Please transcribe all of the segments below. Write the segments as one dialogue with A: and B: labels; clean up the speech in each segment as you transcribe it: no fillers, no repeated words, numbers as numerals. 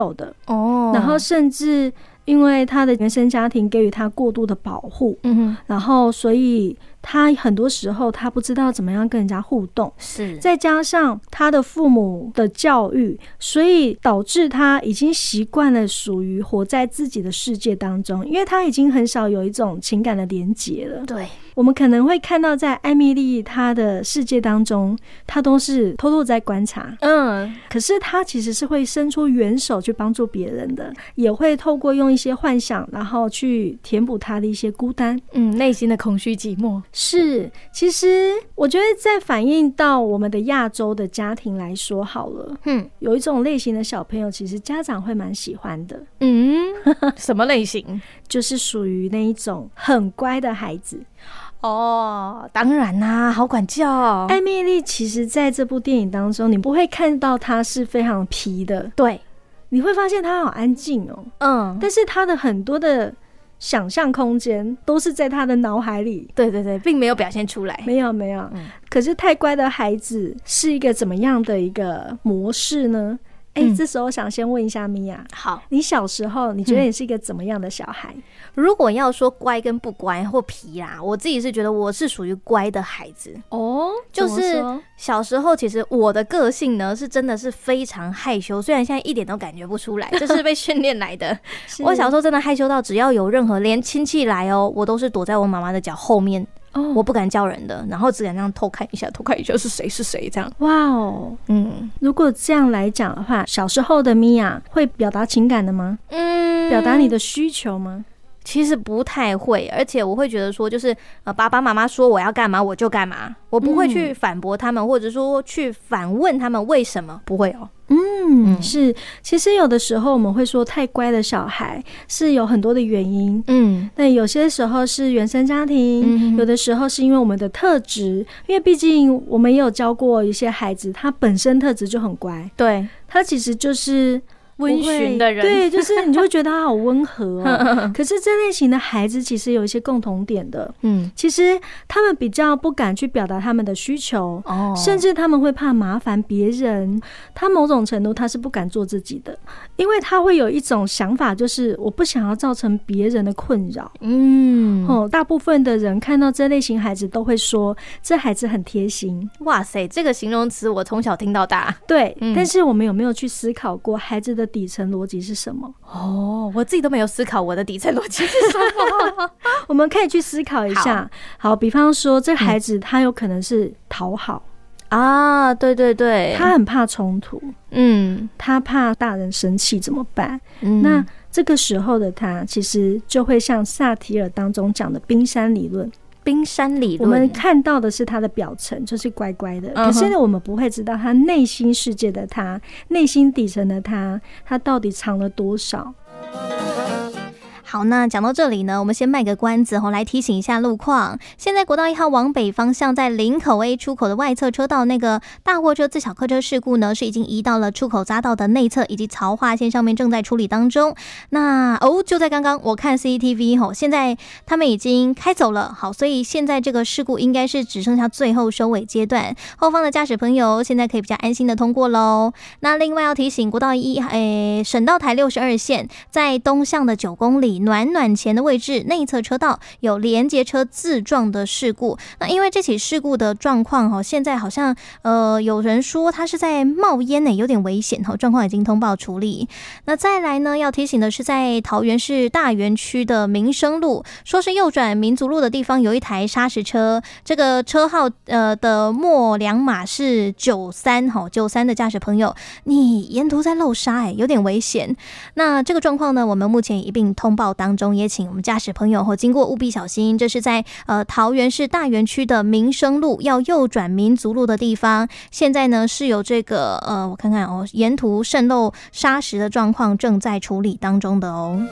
A: 的然后甚至因为他的原生家庭给予他过度的保护，然后所以他很多时候他不知道怎么样跟人家互动，
B: 是
A: 再加上他的父母的教育，所以导致他已经习惯了属于活在自己的世界当中，因为他已经很少有一种情感的连结了。
B: 对，
A: 我们可能会看到在艾蜜莉她的世界当中，她都是偷偷在观察，可是她其实是会伸出援手去帮助别人的，也会透过用一些幻想然后去填补她的一些孤单，
B: 内心的空虚寂寞。
A: 是，其实我觉得在反映到我们的亚洲的家庭来说好了，有一种类型的小朋友其实家长会蛮喜欢的。
B: 什么类型？
A: 就是属于那一种很乖的孩子。
B: 当然啦，好管教。
A: 艾蜜莉其实在这部电影当中，你不会看到她是非常皮的，
B: 对，
A: 你会发现她好安静但是她的很多的想象空间都是在她的脑海里，
B: 对对对，并没有表现出来，
A: 没有。可是太乖的孩子是一个怎么样的一个模式呢？这时候想先问一下米娅，
B: 好，
A: 你小时候你觉得你是一个怎么样的小孩？
B: 如果要说乖跟不乖或皮啦，我自己是觉得我是属于乖的孩子。就是小时候其实我的个性呢是真的是非常害羞，虽然现在一点都感觉不出来，这是被训练来的。我小时候真的害羞到只要有任何连亲戚来我都是躲在我妈妈的脚后面，我不敢叫人的，然后只敢这样偷看一下是谁是谁这样。
A: 哇哦，如果这样来讲的话，小时候的米娅会表达情感的吗？表达你的需求吗？
B: 其实不太会，而且我会觉得说，就是爸爸妈妈说我要干嘛我就干嘛，我不会去反驳他们，或者说去反问他们为什么，不会
A: 是，其实有的时候我们会说太乖的小孩是有很多的原因，但有些时候是原生家庭，有的时候是因为我们的特质，因为毕竟我们也有教过一些孩子，他本身特质就很乖，
B: 对，
A: 他其实就是
B: 温驯的人，
A: 对，就是你就会觉得他好温和可是这类型的孩子其实有一些共同点的，其实他们比较不敢去表达他们的需求，甚至他们会怕麻烦别人，他某种程度他是不敢做自己的，因为他会有一种想法，就是我不想要造成别人的困扰。大部分的人看到这类型孩子都会说这孩子很贴心。
B: 哇塞，这个形容词我从小听到大。
A: 对，但是我们有没有去思考过孩子的底层逻辑是什么？
B: 我自己都没有思考我的底层逻辑是什么
A: 我们可以去思考一下。好，比方说这个孩子他有可能是讨好
B: 对对对，
A: 他很怕冲突，他怕大人生气怎么办？那这个时候的他其实就会像萨提尔当中讲的冰山理论。我们看到的是他的表层就是乖乖的，可是呢我们不会知道他内心世界的他，内心底层的他到底藏了多少。
B: 好，那讲到这里呢，我们先卖个关子来提醒一下路况。现在国道1号往北方向，在林口 A 出口的外侧车道，那个大货车自小客车事故呢，是已经移到了出口匝道的内侧，以及槽化线上面正在处理当中。那就在刚刚我看 CCTV 现在他们已经开走了。好，所以现在这个事故应该是只剩下最后收尾阶段，后方的驾驶朋友现在可以比较安心的通过咯。那另外要提醒国道省道台62线，在东向的9公里暖前的位置内侧车道有连结车自撞的事故。那因为这起事故的状况现在好像有人说它是在冒烟有点危险状况已经通报处理。那再来呢，要提醒的是在桃园市大园区的民生路，说是右转民族路的地方有一台砂石车，这个车号的末两码是93的驾驶朋友，你沿途在漏沙有点危险。那这个状况呢，我们目前一并通报当中，也请我们驾驶朋友经过务必小心。这是在桃园市大园区的民生路要右转民族路的地方，现在呢是有这个我看看沿途渗漏砂石的状况正在处理当中的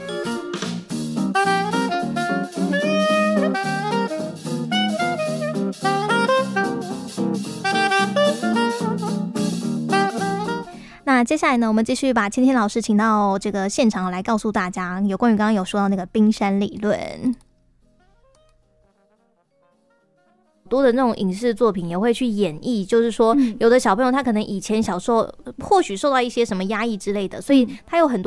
B: 那接下来呢，我们继续把芊芊老师请到这个现场来告诉大家有关于刚刚有说到那个冰山理论。多的那种影视作品也会去演绎，就是说有的小朋友他可能以前小时候或许受到一些什么压抑之类的，所以他有很多